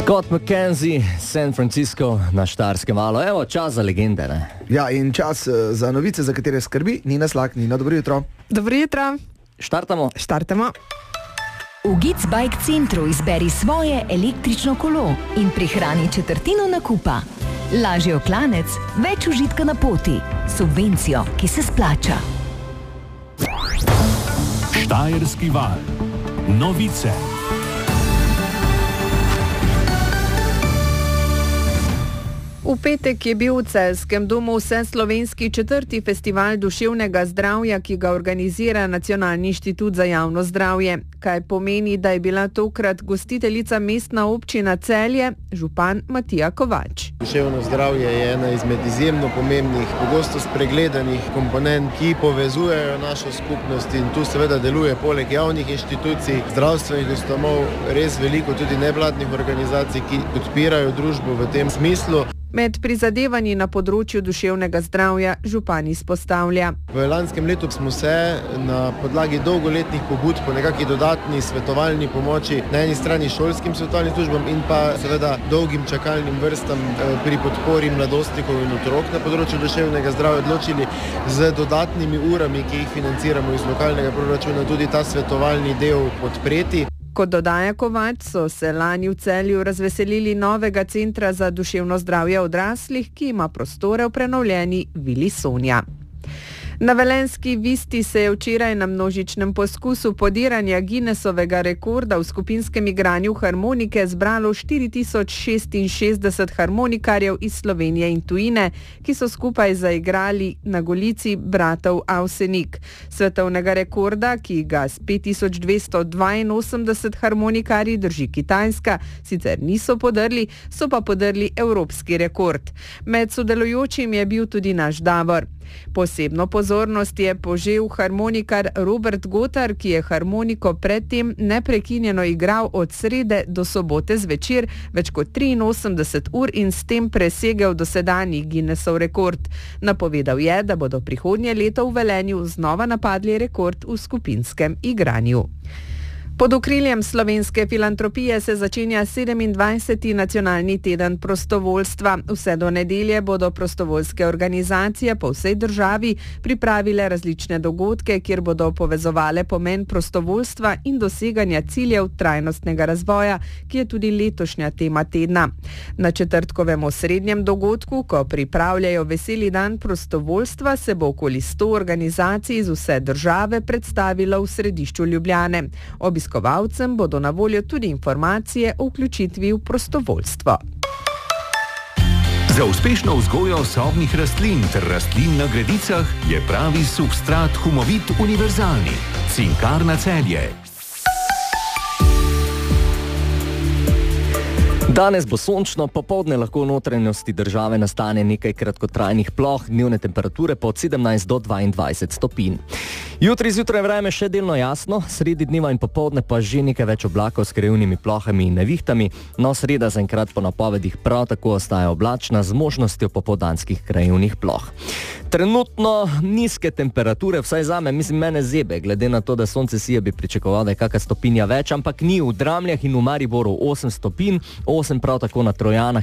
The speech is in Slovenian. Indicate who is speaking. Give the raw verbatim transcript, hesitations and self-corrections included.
Speaker 1: Scott McKenzie, San Francisco na Štajerskem valu. Evo, čas za legende, ne?
Speaker 2: Ja, in čas uh, za novice, za katere skrbi Nina Slak. Nina, dobro jutro.
Speaker 3: Dobro jutro.
Speaker 1: Štartamo.
Speaker 3: Štartamo.
Speaker 4: V Gic Bike centru izberi svoje električno kolo in prihrani četrtino nakupa. Lažji oklanec, več užitka na poti. Subvencijo, ki se splača.
Speaker 5: Štajerski val. Novice.
Speaker 3: V petek je bil v Celjskem domu vseslovenski četrti festival duševnega zdravja, ki ga organizira Nacionalni inštitut za javno zdravje. Kaj pomeni, da je bila tokrat gostiteljica mestna občina Celje, župan Matija Kovač.
Speaker 6: Duševno zdravje je ena izmed izjemno pomembnih, pogosto spregledanih komponent, ki povezujejo našo skupnost, in tu seveda deluje poleg javnih inštitucij, zdravstvenih domov, res veliko tudi nevladnih organizacij, ki podpirajo družbo v tem smislu.
Speaker 3: Med prizadevanji na področju duševnega zdravja župan izpostavlja.
Speaker 6: V lanskem letu smo se na podlagi dolgoletnih pobud po nekakšni dodatni svetovalni pomoči na eni strani šolskim svetovalnim službam in pa seveda dolgim čakalnim vrstam pri podpori mladostnikov in otrok na področju duševnega zdravja odločili z dodatnimi urami, ki jih financiramo iz lokalnega proračuna, tudi ta svetovalni del podpreti.
Speaker 3: Kot dodaja Kovač, so se lani v Celju razveselili novega centra za duševno zdravje odraslih, ki ima prostore v prenovljeni Vili Sonja. Na Velenjski Visti se je včeraj na množičnem poskusu podiranja Guinnessovega rekorda v skupinskem igranju harmonike zbralo štiri tisoč šestinšestdeset harmonikarjev iz Slovenije in tujine, ki so skupaj zaigrali na Golici bratov Avsenik. Svetovnega rekorda, ki ga s pet tisoč dvesto dvainosemdeset harmonikarji drži Kitajska, sicer niso podrli, so pa podrli evropski rekord. Med sodelujočim je bil tudi naš Davor. Posebno pozornost je požel harmonikar Robert Gotar, ki je harmoniko predtem neprekinjeno igral od srede do sobote zvečer več kot triinosemdeset ur in s tem presegel dosedanji Guinnessov rekord. Napovedal je, da bodo prihodnje leto v Velenju znova napadli rekord v skupinskem igranju. Pod okriljem slovenske filantropije se začenja sedemindvajseti nacionalni teden prostovoljstva. Vse do nedelje bodo prostovoljske organizacije po vsej državi pripravile različne dogodke, kjer bodo povezovale pomen prostovoljstva in doseganja ciljev trajnostnega razvoja, ki je tudi letošnja tema tedna. Na četrtkovem osrednjem dogodku, ko pripravljajo veseli dan prostovoljstva, se bo okoli sto organizacij iz vse države predstavilo v središču Ljubljane. Obiskovalcem bodo na voljo tudi informacije o vključitvi v prostovoljstvo.
Speaker 5: Za uspešno vzgojo sobnih rastlin ter rastlin na gredicah je pravi substrat Humovit univerzalni. Cinkarna Celje.
Speaker 1: Danes bo sončno, popoldne lahko v notranjosti države nastane nekaj kratkotrajnih ploh, dnevne temperature pa od sedemnajst do dvaindvajset stopinj. Jutri zjutraj vreme še delno jasno, sredi dneva in popoldne pa že nekaj več oblakov s krajevnimi plohami in nevihtami, no sreda zaenkrat po napovedih prav tako ostaja oblačna z možnostjo popoldanskih krajevnih ploh. Trenutno nizke temperature, vsaj zame, mislim mene zebe, glede na to, da sonce sije, bi pričakoval, da je kakšna stopinja več, ampak ni. V Dramljah in v Mariboru osem stopinj, osem prav tako na Trojanah